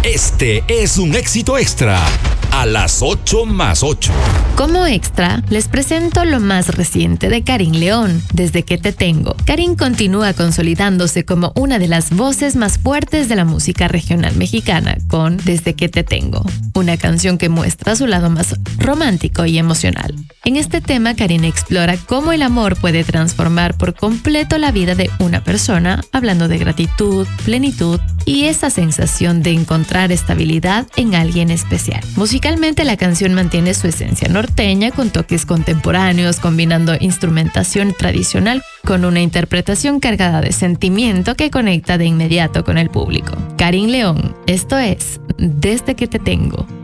Este es un éxito extra a las 8 más 8. Como extra, les presento lo más reciente de Karin León, Desde que te tengo. Karin continúa consolidándose como una de las voces más fuertes de la música regional mexicana con Desde que te tengo, una canción que muestra su lado más romántico y emocional. En este tema, Karin explora cómo el amor puede transformar por completo la vida de una persona, hablando de gratitud, plenitud y esa sensación de encontrar estabilidad en alguien especial. Musicalmente, la canción mantiene su esencia norteña con toques contemporáneos, combinando instrumentación tradicional con una interpretación cargada de sentimiento que conecta de inmediato con el público. Karin León, esto es Desde que te tengo.